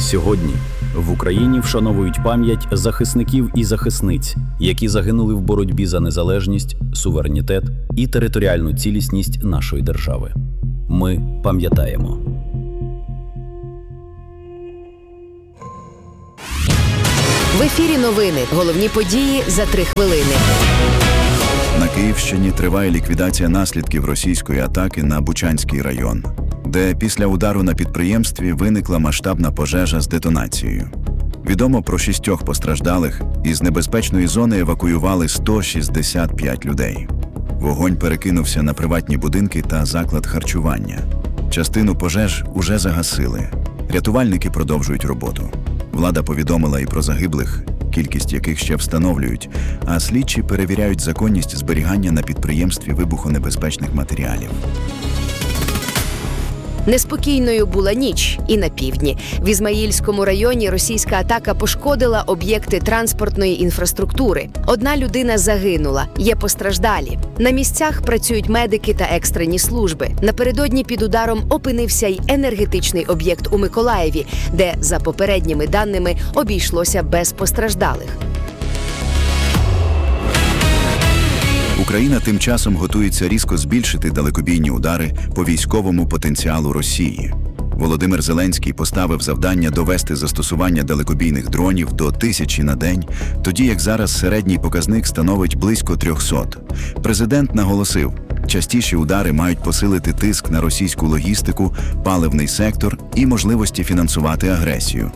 Сьогодні в Україні вшановують пам'ять захисників і захисниць, які загинули в боротьбі за незалежність, суверенітет і територіальну цілісність нашої держави. Ми пам'ятаємо. В ефірі новини. Головні події за 3 хвилини. На Київщині триває ліквідація наслідків російської атаки на Бучанський район, де після удару на підприємстві виникла масштабна пожежа з детонацією. Відомо про 6 постраждалих, із небезпечної зони евакуювали 165 людей. Вогонь перекинувся на приватні будинки та заклад харчування. Частину пожеж уже загасили. Рятувальники продовжують роботу. Влада повідомила і про загиблих, кількість яких ще встановлюють, а слідчі перевіряють законність зберігання на підприємстві вибухонебезпечних матеріалів. Неспокійною була ніч і на півдні. В Ізмаїльському районі російська атака пошкодила об'єкти транспортної інфраструктури. 1 людина загинула, є постраждалі. На місцях працюють медики та екстрені служби. Напередодні під ударом опинився й енергетичний об'єкт у Миколаєві, де, за попередніми даними, обійшлося без постраждалих. Україна тим часом готується різко збільшити далекобійні удари по військовому потенціалу Росії. Володимир Зеленський поставив завдання довести застосування далекобійних дронів до 1000 на день, тоді як зараз середній показник становить близько 300. Президент наголосив, частіші удари мають посилити тиск на російську логістику, паливний сектор і можливості фінансувати агресію.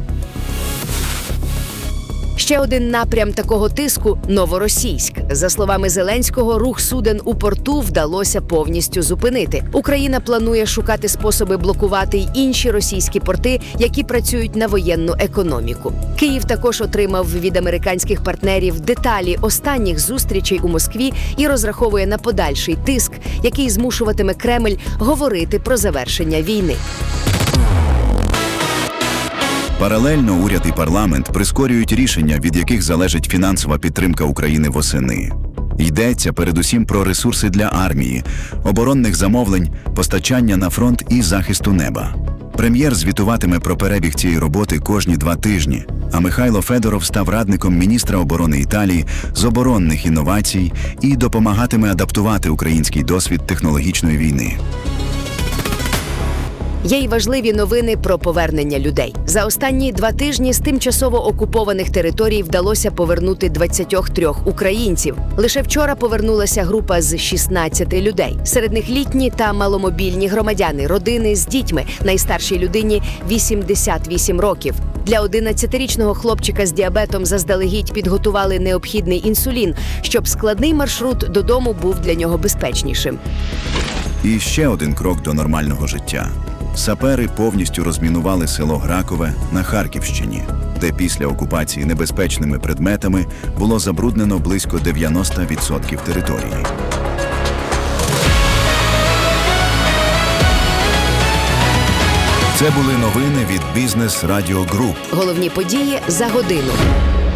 Ще один напрям такого тиску – Новоросійськ. За словами Зеленського, рух суден у порту вдалося повністю зупинити. Україна планує шукати способи блокувати й інші російські порти, які працюють на воєнну економіку. Київ також отримав від американських партнерів деталі останніх зустрічей у Москві і розраховує на подальший тиск, який змушуватиме Кремль говорити про завершення війни. Паралельно уряд і парламент прискорюють рішення, від яких залежить фінансова підтримка України восени. Йдеться передусім про ресурси для армії, оборонних замовлень, постачання на фронт і захисту неба. Прем'єр звітуватиме про перебіг цієї роботи кожні 2 тижні, а Михайло Федоров став радником міністра оборони Італії з оборонних інновацій і допомагатиме адаптувати український досвід технологічної війни. Є й важливі новини про повернення людей. За останні 2 тижні з тимчасово окупованих територій вдалося повернути 23 українців. Лише вчора повернулася група з 16 людей. Серед них літні та маломобільні громадяни, родини з дітьми. Найстаршій людині 88 років. Для 11-річного хлопчика з діабетом заздалегідь підготували необхідний інсулін, щоб складний маршрут додому був для нього безпечнішим. І ще один крок до нормального життя. Сапери повністю розмінували село Гракове на Харківщині, де після окупації небезпечними предметами було забруднено близько 90% території. Це були новини від Бізнес Радіо Груп. Головні події за годину.